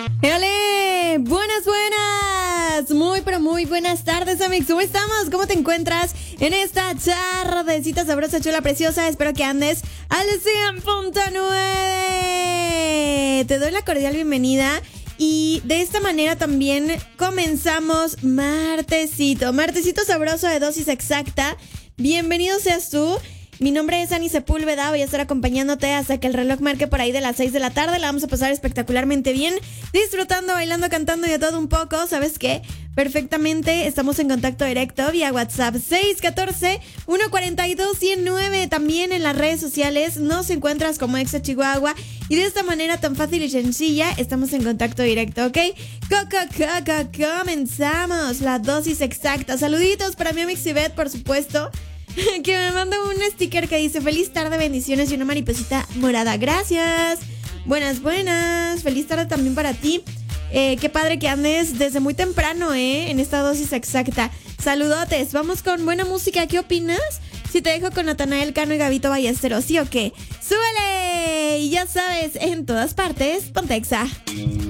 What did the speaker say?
¡Éale! Buenas, buenas. Muy, pero muy buenas tardes, amigos. ¿Cómo estamos? ¿Cómo te encuentras en esta tardecita sabrosa, chula, preciosa? Espero que andes al 100.9. Te doy la cordial bienvenida. Y de esta manera también comenzamos martesito sabroso de dosis exacta. Bienvenido seas tú. Mi nombre es Ani Sepúlveda, voy a estar acompañándote hasta que el reloj marque por ahí de las 6 de la tarde. La vamos a pasar espectacularmente bien, disfrutando, bailando, cantando y de todo un poco. ¿Sabes qué? Perfectamente, estamos en contacto directo vía WhatsApp 614-142-109. También en las redes sociales nos encuentras como Exa Chihuahua. Y de esta manera tan fácil y sencilla estamos en contacto directo, ¿ok? Comenzamos la dosis exacta. Saluditos para mi amiga Sibet, por supuesto, que me manda un sticker que dice: feliz tarde, bendiciones, y una mariposita morada. Gracias. Buenas, buenas. Feliz tarde también para ti. Qué padre que andes desde muy temprano, en esta dosis exacta. Saludotes. Vamos con buena música. ¿Qué opinas? Si te dejo con Natanael Cano y Gabito Ballesteros, ¿sí o qué? ¡Súbele! Y ya sabes, en todas partes, ponte Exa.